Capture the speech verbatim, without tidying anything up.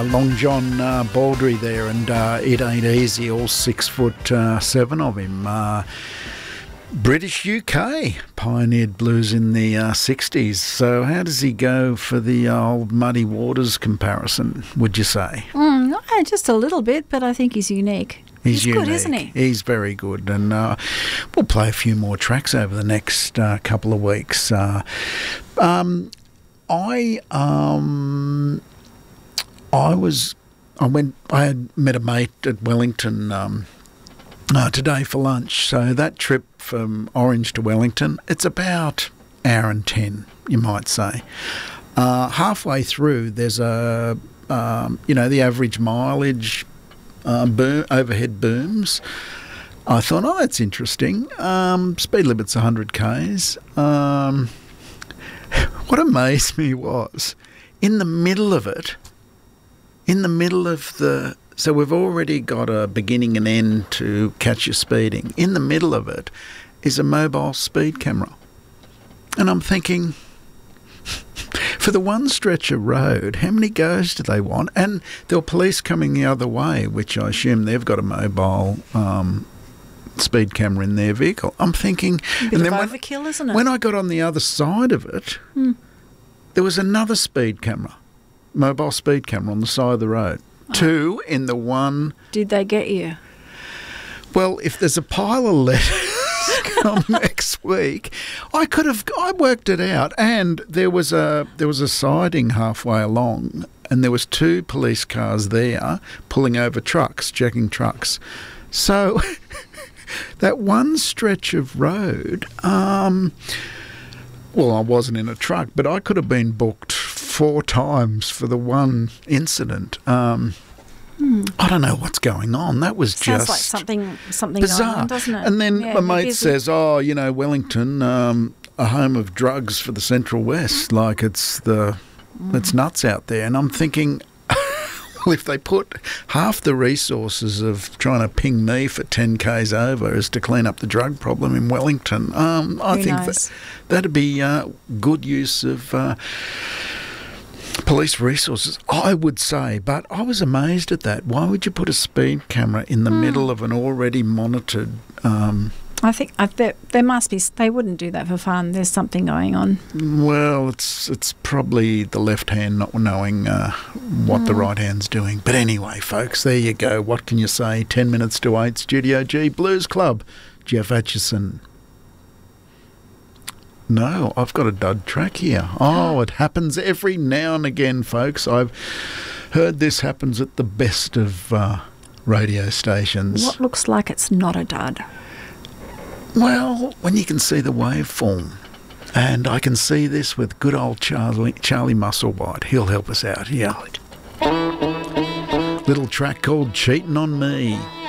Long John uh, Baldry there, and uh, it ain't easy, all six foot uh, seven of him. Uh, British U K, pioneered blues in the uh, sixties. So how does he go for the old Muddy Waters comparison, would you say? Mm, uh, just a little bit, but I think he's unique. He's, he's unique. good, isn't he? He's very good. And uh, we'll play a few more tracks over the next uh, couple of weeks. Uh, um, I um, I was I went I had met a mate at Wellington um, uh, today for lunch. So that trip from Orange to Wellington, it's about an hour and ten, you might say. Uh, halfway through, there's a um, you know the average mileage uh, boom, overhead booms. I thought, oh, that's interesting. Um, speed limit's one hundred kays. Um, what amazed me was, in the middle of it, in the middle of the... So we've already got a beginning and end to catch you speeding. In the middle of it is a mobile speed camera. And I'm thinking, for the one stretch of road, how many goes do they want? And there were police coming the other way, which I assume they've got a mobile um, speed camera in their vehicle. I'm thinking... A bit and of then overkill, when, isn't it? when I got on the other side of it, Hmm. there was another speed camera, mobile speed camera on the side of the road. Oh. Two in the one... Did they get you? Well, if there's a pile of letters come next week, I could have... I worked it out, and there was a there was a siding halfway along, and there was two police cars there pulling over trucks, checking trucks. So that one stretch of road... Um, well, I wasn't in a truck, but I could have been booked four times for the one incident. Um, hmm. I don't know what's going on. That was Sounds just like something something bizarre, going on, doesn't it? And then yeah, my mate busy. says, "Oh, you know, Wellington, um, a home of drugs for the Central West. Like it's the, mm. it's nuts out there." And I'm thinking, well, if they put half the resources of trying to ping me for ten kays over as to clean up the drug problem in Wellington, um, I Who think knows? that that'd be uh, good use of uh, police resources, I would say. But I was amazed at that. Why would you put a speed camera in the Mm. middle of an already monitored... Um, I think I, there, there must be... They wouldn't do that for fun. There's something going on. well, it's it's probably the left hand not knowing uh, what Mm. the right hand's doing. But anyway, folks, there you go. What can you say? Ten minutes to eight, Studio G, Blues Club, Jeff Atchison. No, I've got a dud track here. Oh, it happens every now and again, folks. I've heard this happens at the best of uh, radio stations. What looks like it's not a dud? Well, when you can see the waveform, and I can see this with good old Charlie Charlie Musselwhite. He'll help us out here. Little track called Cheating on Me.